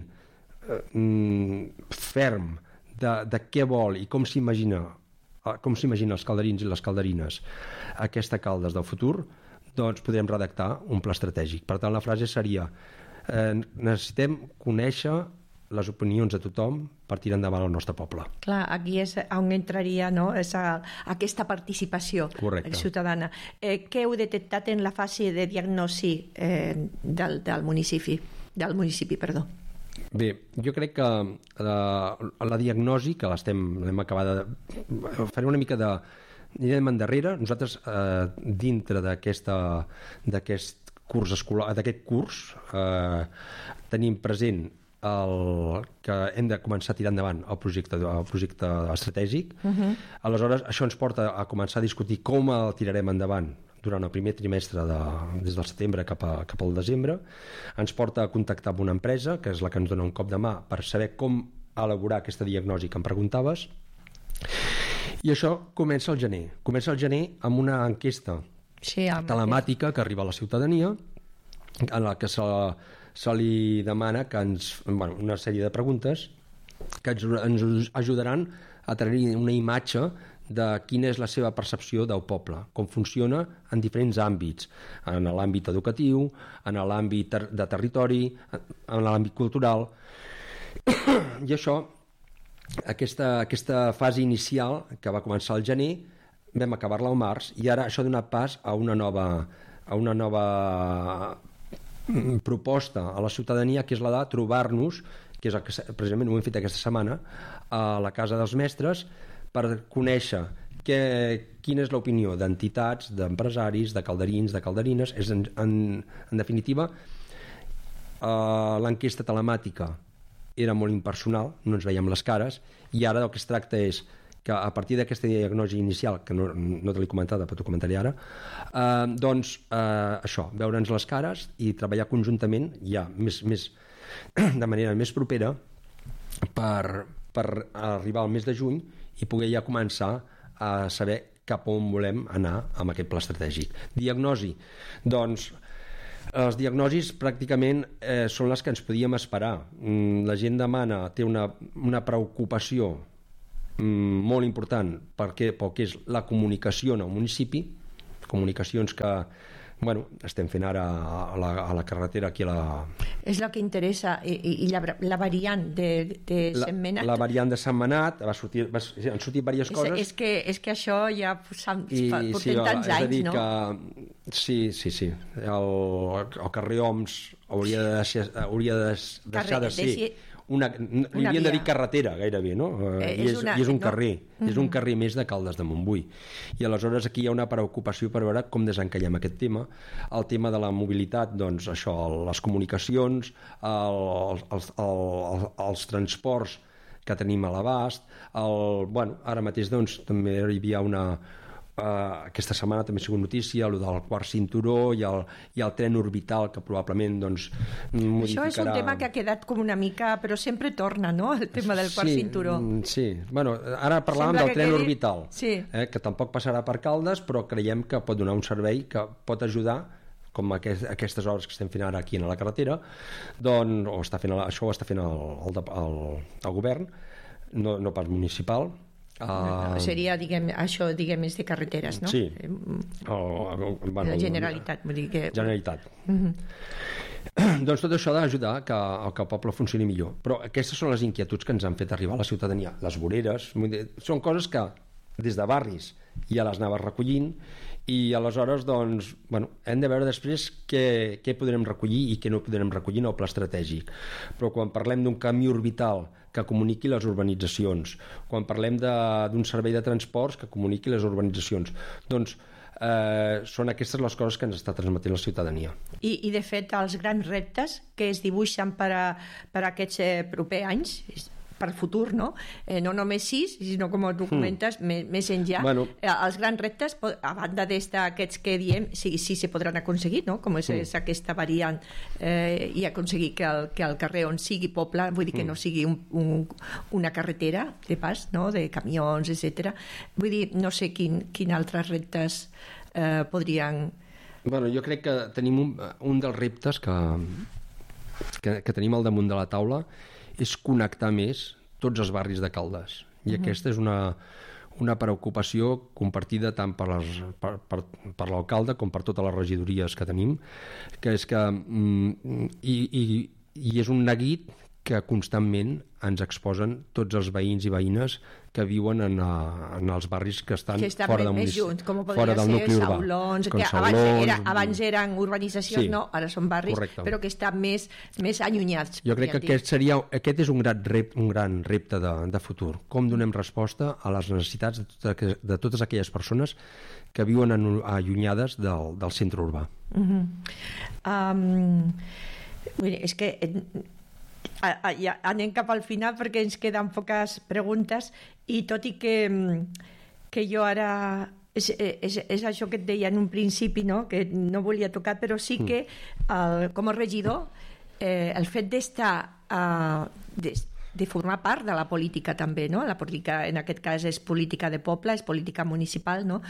ferm de què vol i com s'imagina els calderins i les calderines aquesta Caldes del futur, doncs podrem redactar un pla estratègic. Per tant, la frase seria necessitem conèixer les opinions de tothom per tirar endavant el nostre poble. Clar, aquí és on entraria, no?, aquesta participació ciutadana. Què heu detectat en la fase de diagnosi del municipi? Bé, jo crec que la diagnosi, que l'hem acabada de... Faré una mica anirem endarrere. Nosaltres, dintre d'aquest curs escolar, d'aquest curs, tenim present que hem de començar a tirar endavant el projecte estratègic. Aleshores, això ens porta a començar a discutir com el tirarem endavant durant el primer trimestre des del setembre cap al desembre. Ens porta a contactar amb una empresa, que és la que ens dona un cop de mà per saber com elaborar aquesta diagnosi que em preguntaves. I això comença al gener. Comença al gener amb una enquesta telemàtica que arriba a la ciutadania, en la que se li demana una sèrie de preguntes que ens ajudaran a tenir una imatge de quina és la seva percepció del poble, com funciona en diferents àmbits, en l'àmbit educatiu, en l'àmbit de territori, en l'àmbit cultural. I això, aquesta fase inicial, que va començar al gener, vam acabar-la al març, i ara això ha donat pas a una nova proposta a la ciutadania, que és la de trobar-nos, que és el que precisament ho hem fet aquesta setmana, a la Casa dels Mestres, per conèixer quina és l'opinió d'entitats, d'empresaris, de calderins, de calderines. En definitiva, l'enquesta telemàtica era molt impersonal, no ens veiem les cares, i ara del que es tracta és que a partir d'aquesta diagnosi inicial, que no te l'he comentada, però t'ho comentaré ara, això, veure'ns les cares i treballar conjuntament ja de manera més propera per arribar al mes de juny i poder ja començar a saber cap on volem anar amb aquest pla estratègic. Diagnosi, doncs les diagnosis pràcticament són les que ens podíem esperar. La gent té una preocupació molt important pel que és la comunicació en el municipi, comunicacions que estem fent ara a la carretera aquí a la... És el que interessa, i la variant de Sentmenat... La variant de Sentmenat, han sortit diverses coses... És que això ja portem tants anys, no? Sí. El carrer Oms hauria de deixar de ser... Li havien de dir carretera gairebé, no? I és un carrer, és un carrer més de Caldes de Montbui, i aleshores aquí hi ha una preocupació per veure com desencallem aquest tema. El tema de la mobilitat, doncs això, les comunicacions, els transports que tenim a l'abast, ara mateix doncs també hi havia aquesta setmana també ha sigut notícia, el del quart cinturó i el tren orbital que probablement modificarà... Això és un tema que ha quedat com una mica, però sempre torna, no?, el tema del quart cinturó. Sí, ara parlàvem del tren orbital, que tampoc passarà per Caldes, però creiem que pot donar un servei que pot ajudar, com aquestes hores que estem fent ara aquí a la carretera, això ho està fent el govern, no pas municipal. Seria, això, és de carreteres, no? Sí. La Generalitat, vull dir que... Generalitat. Doncs tot això ha d'ajudar que el poble funcioni millor. Però aquestes són les inquietuds que ens han fet arribar a la ciutadania. Les voreres, són coses que des de barris ja les anaves recollint, i aleshores hem de veure després què podrem recollir i què no podrem recollir en el pla estratègic. Però quan parlem d'un camí orbital que comuniqui les urbanitzacions, quan parlem d'un servei de transports que comuniqui les urbanitzacions, doncs són aquestes les coses que ens està transmetent la ciutadania. I de fet, els grans reptes que es dibuixen per a aquests propers anys, per futur, no? No només 6, sinó, com tu comentes, més enllà. Els grans reptes, a banda d'aquests que diem, sí se podran aconseguir, no? Com és aquesta variant, i aconseguir que el carrer on sigui poble, vull dir que no sigui una carretera de pas, no?, de camions, etc. Vull dir, no sé quin altres reptes podrien... Jo crec que tenim un dels reptes que tenim al damunt de la taula és connectar més tots els barris de Caldes. I aquesta és una preocupació compartida tant per l'alcalde com per totes les regidories que tenim, que és que i és un neguit que constantment ens exposen tots els veïns i veïnes que viuen en els barris que estan fora del municipi, fora del nucli urbà. Saulons, que abans eren urbanitzacions, no, ara són barris, però que estan més allunyats. Jo crec que aquest és un gran repte de futur. Com donem resposta a les necessitats de totes aquelles persones que viuen allunyades del centre urbà. És que ja anem cap al final perquè ens queden poques preguntes, i tot i que jo ara és això que et deia en un principi, no?, que no volia tocar, però sí que com a regidor el fet d'estar de formar part de la política també, no? La política en aquest cas és política de poble, és política municipal, no?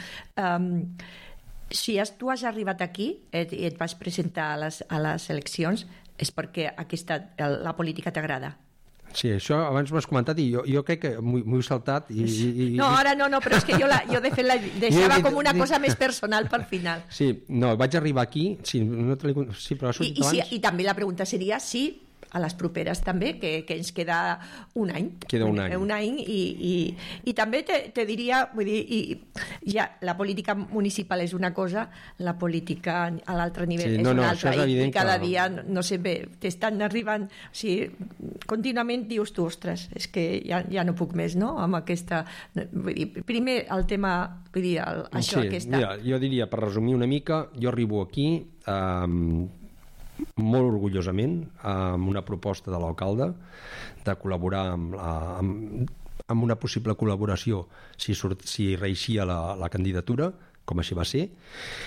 Si tu has arribat aquí i et vas presentar a les eleccions, és perquè la política t'agrada. Sí, això abans m'ho has comentat i jo crec que m'ho he saltat. No, ara no, però és que jo de fet la deixava com una cosa més personal per final. Sí, no, vaig arribar aquí, però ha sortit abans. I també la pregunta seria si a les properes també, que ens queda un any. Queda un any. Un any, i també te diria, vull dir, ja la política municipal és una cosa, la política a l'altre nivell és una altra, i cada dia, no sé bé, t'estan arribant, o sigui, contínuament dius tu, ostres, és que ja no puc més, no?, amb aquesta... Vull dir, primer el tema, vull dir, això, aquesta... Mira, jo diria, per resumir una mica, jo arribo aquí molt orgullosament amb una proposta de l'alcalde de col·laborar amb una possible col·laboració si reeixia la candidatura, com així va ser.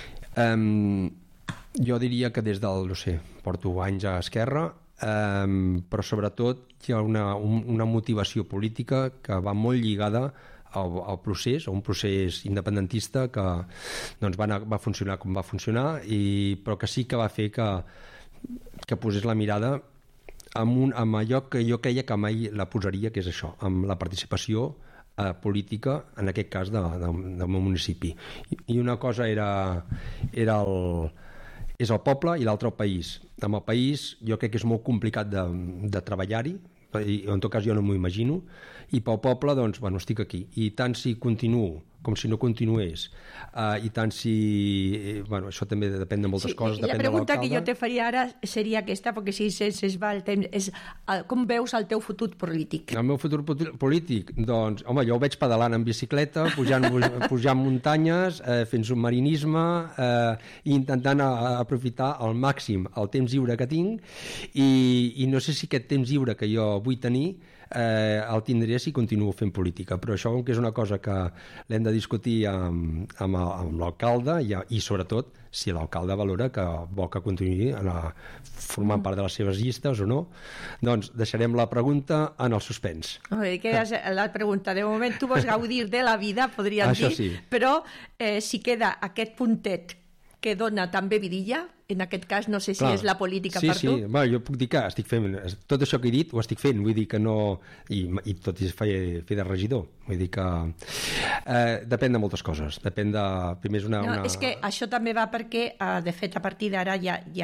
Jo diria que des del, no sé, porto anys a Esquerra, però sobretot hi ha una motivació política que va molt lligada al procés, a un procés independentista que doncs, va funcionar com va funcionar, però que sí que va fer que posés la mirada amb allò que jo creia que mai la posaria, que és això, amb la participació política, en aquest cas del meu municipi. I una cosa és el poble i l'altre el país. Amb el país jo crec que és molt complicat de treballar-hi, i en tot cas jo no m'ho imagino, i pel poble doncs, bueno, estic aquí, i tant si continuo com si no continués, i tant si... Bueno, això també depèn de moltes coses, depèn de l'alcalde. La pregunta que jo te faria ara seria aquesta, perquè si se'ns va el temps, és com veus el teu futur polític? El meu futur polític? Doncs, home, jo ho veig pedalant en bicicleta, pujant muntanyes, fent submarinisme, i intentant aprofitar al màxim el temps lliure que tinc, i no sé si aquest temps lliure que jo vull tenir el tindré si continuo fent política, però això que és una cosa que l'hem de discutir amb l'alcalde i sobretot si l'alcalde valora que vol que continuï formant part de les seves llistes o no, doncs deixarem la pregunta en el suspens. La pregunta, de moment tu vols gaudir de la vida, podríem dir, sí. Però si queda aquest puntet que dona també vidilla, en aquest cas no sé si és la política per tu. Sí, bueno, jo puc dir que estic fent tot això que he dit, ho estic fent, vull dir que no, i tot és fer de regidor, vull dir que depèn de moltes coses, depèn de, primer és una... És que això també va perquè, de fet, a partir d'ara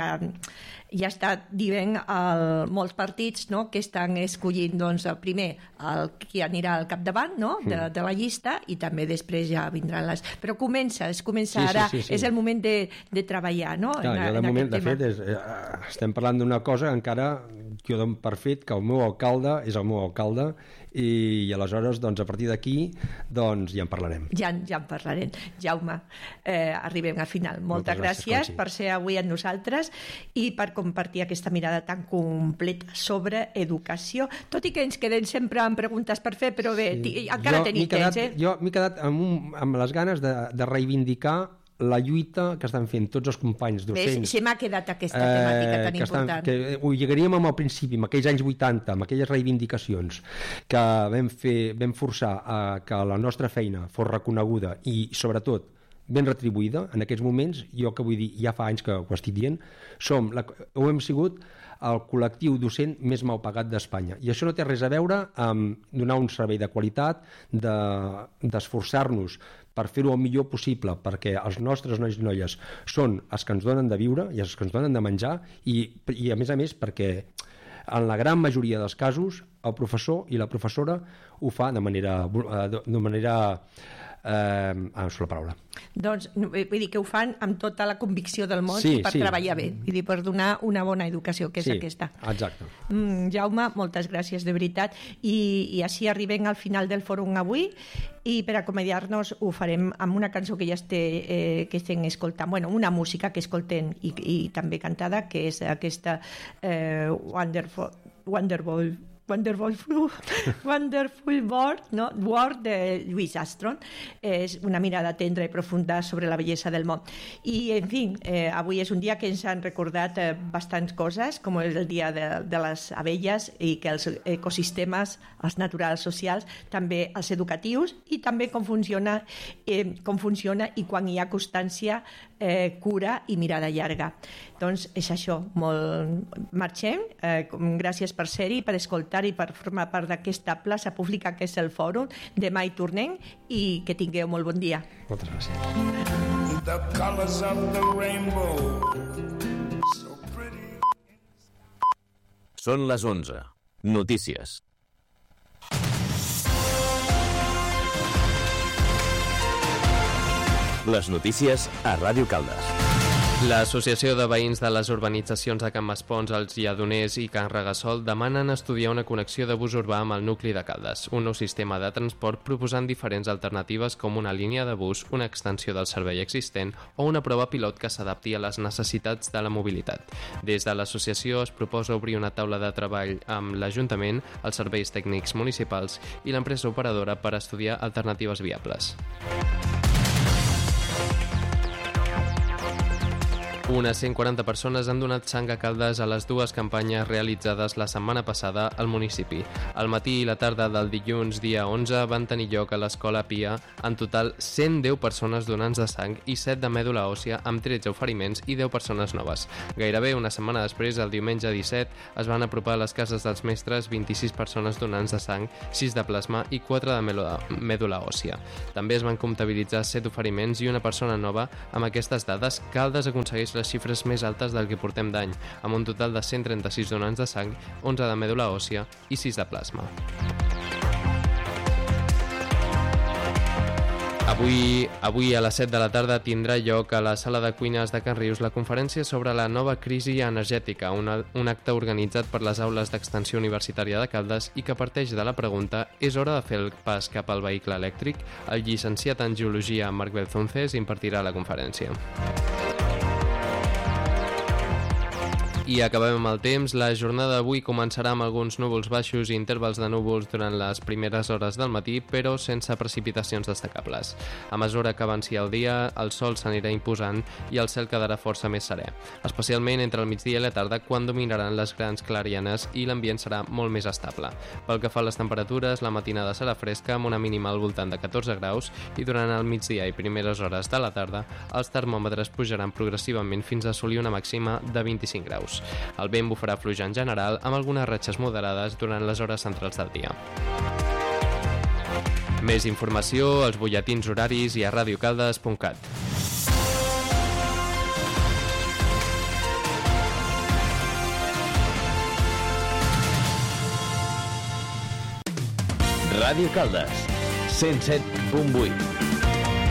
ja està dient molts partits, no?, que estan escollint, doncs, primer qui anirà al capdavant, no?, de la llista, i també després ja vindran les... Però comença ara, és el moment de treballar, no?, de moment, de fet, estem parlant d'una cosa que encara jo dono per fet que el meu alcalde és el meu alcalde i aleshores, doncs, a partir d'aquí doncs ja en parlarem. Ja en parlarem. Jaume, arribem al final. Moltes gràcies per ser avui amb nosaltres i per compartir aquesta mirada tan completa sobre educació, tot i que ens quedem sempre amb preguntes per fer, però bé, encara tenim temps, Jo m'he quedat amb les ganes de reivindicar la lluita que estan fent tots els companys docents. Se m'ha quedat aquesta temàtica tan important. Que ho lligaríem amb el principi, amb aquells anys 80, amb aquelles reivindicacions que vam forçar que la nostra feina fos reconeguda i, sobretot, ben retribuïda. En aquests moments, jo que vull dir, ja fa anys que ho estic dient, hem sigut el col·lectiu docent més mal pagat d'Espanya. I això no té res a veure amb donar un servei de qualitat, d'esforçar-nos per fer-ho el millor possible, perquè els nostres nois i noies són els que ens donen de viure i els que ens donen de menjar, i a més, perquè en la gran majoria dels casos el professor i la professora ho fa de manera no sé la paraula. Doncs vull dir que ho fan amb tota la convicció del món per treballar bé, vull dir, per donar una bona educació, que és aquesta. Exacte. Jaume, moltes gràcies de veritat, i així arribem al final del fòrum avui, i per acomiadar-nos ho farem amb una cançó que ja estem escoltant, bueno, una música que escoltem i també cantada, que és aquesta Wonderful World de Louis Armstrong. És una mirada tendra i profunda sobre la bellesa del món. I, en fi, avui és un dia que ens han recordat bastants coses, com és el dia de les abelles, i que els ecosistemes, els naturals, socials, també els educatius, i també com funciona i quan hi ha constància, cura i mirada llarga. Doncs és això, marxem. Gràcies per ser-hi, per escoltar i per formar part d'aquesta plaça pública que és el fòrum. Demà hi tornem i que tingueu molt bon dia. Moltes gràcies. The colors of the rainbow, so pretty. Són les 11. Notícies. Les notícies a Ràdio Caldes. L'Associació de Veïns de les urbanitzacions de Can Maspons, Els Lledoners i Can Regassol demanen estudiar una connexió de bus urbà amb el nucli de Caldes, un nou sistema de transport proposant diferents alternatives com una línia de bus, una extensió del servei existent o una prova pilot que s'adapti a les necessitats de la mobilitat. Des de l'associació es proposa obrir una taula de treball amb l'Ajuntament, els serveis tècnics municipals i l'empresa operadora per estudiar alternatives viables. Unes 140 persones han donat sang a Caldes a les dues campanyes realitzades la setmana passada al municipi. Al matí i la tarda del dilluns, dia 11, van tenir lloc a l'Escola Pia, en total 110 persones donants de sang i 7 de mèdula òssia, amb 13 oferiments i 10 persones noves. Gairebé una setmana després, el diumenge 17, es van apropar a les cases dels mestres 26 persones donants de sang, 6 de plasma i 4 de mèdula òssia. També es van comptabilitzar 7 oferiments i una persona nova. Amb aquestes dades, Caldes aconsegueix les xifres més altes del que portem d'any, amb un total de 136 donants de sang, 11 de mèdula òssia i 6 de plasma. Avui a les 7 de la tarda tindrà lloc a la sala de cuines de Can Rius la conferència sobre la nova crisi energètica, un acte organitzat per les aules d'extensió universitària de Caldes i que parteix de la pregunta: és hora de fer el pas cap al vehicle elèctric? El llicenciat en Geologia Marc Belzonces impartirà la conferència. I acabem amb el temps. La jornada d'avui començarà amb alguns núvols baixos i intervals de núvols durant les primeres hores del matí, però sense precipitacions destacables. A mesura que avanci el dia, el sol s'anirà imposant i el cel quedarà força més serè, especialment entre el migdia i la tarda, quan dominaran les grans clarianes i l'ambient serà molt més estable. Pel que fa a les temperatures, la matinada serà fresca amb una mínima al voltant de 14 graus i durant el migdia i primeres hores de la tarda els termòmetres pujaran progressivament fins a assolir una màxima de 25 graus. El vent bufarà fluix en general, amb algunes ratxes moderades durant les hores centrals del dia. Més informació als butlletins horaris i a radiocaldes.cat. Ràdio Caldes, 107.8.